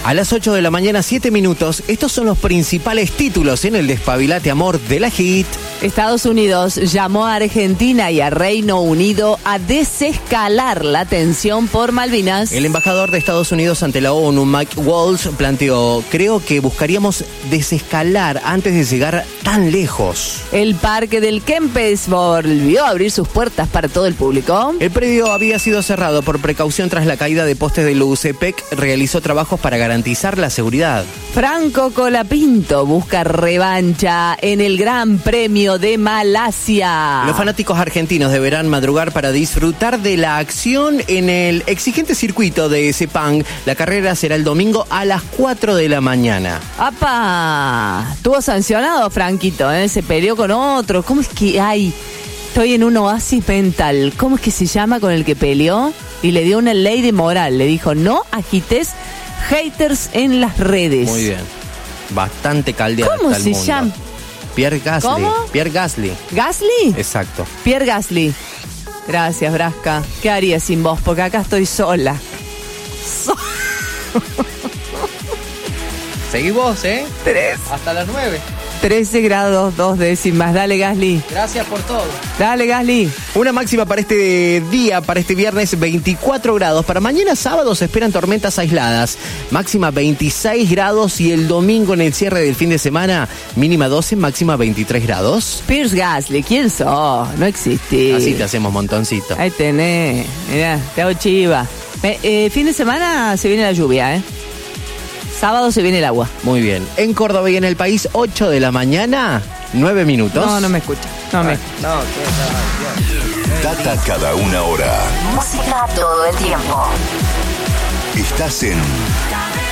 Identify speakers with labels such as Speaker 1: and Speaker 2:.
Speaker 1: A las 8 de la mañana, 7 minutos. Estos son los principales títulos en el Despabilate Amor de la Hit.
Speaker 2: Estados Unidos llamó a Argentina y a Reino Unido a desescalar la tensión por Malvinas.
Speaker 1: El embajador de Estados Unidos ante la ONU, Mike Waltz, planteó: creo que buscaríamos desescalar antes de llegar tan lejos.
Speaker 2: El Parque del Kempes volvió a abrir sus puertas para todo el público.
Speaker 1: El predio había sido cerrado por precaución tras la caída de postes de luz. EPEC realizó trabajos para garantizar la seguridad.
Speaker 2: Franco Colapinto busca revancha en el Gran Premio de Malasia.
Speaker 1: Los fanáticos argentinos deberán madrugar para disfrutar de la acción en el exigente circuito de Sepang. La carrera será el domingo a las 4 de la mañana.
Speaker 2: ¡Apa! Estuvo sancionado Franquito, se peleó con otro. ¿Cómo es que hay? Estoy en un oasis mental. ¿Cómo es que se llama con el que peleó? Y le dio una ley de moral. Le dijo: no agites haters en las redes.
Speaker 1: Muy bien. Bastante caldeado
Speaker 2: ¿Cómo
Speaker 1: está el mundo.
Speaker 2: se llama?
Speaker 1: Pierre Gasly.
Speaker 2: ¿Cómo?
Speaker 1: Pierre Gasly.
Speaker 2: ¿Gasly?
Speaker 1: Exacto.
Speaker 2: Pierre Gasly. Gracias, Brasca. ¿Qué haría sin vos? Porque acá estoy sola.
Speaker 1: Seguí vos,
Speaker 2: 3.
Speaker 1: Hasta las 9.
Speaker 2: 13 grados, 2 décimas. Dale, Gasly.
Speaker 1: Gracias por todo.
Speaker 2: Dale, Gasly.
Speaker 1: Una máxima para este día, para este viernes, 24 grados. Para mañana sábado se esperan tormentas aisladas. Máxima 26 grados y el domingo en el cierre del fin de semana, mínima 12, máxima 23 grados.
Speaker 2: Pierce Gasly, ¿quién sos? No existe.
Speaker 1: Así te hacemos montoncito.
Speaker 2: Ahí tenés. Mirá, te hago chiva. Fin de semana se viene la lluvia, Sábado se viene el agua.
Speaker 1: Muy bien. En Córdoba y en el país, 8 de la mañana, 9 minutos.
Speaker 2: No me escucha.
Speaker 3: Data cada una hora.
Speaker 4: Música todo el tiempo.
Speaker 3: Estás en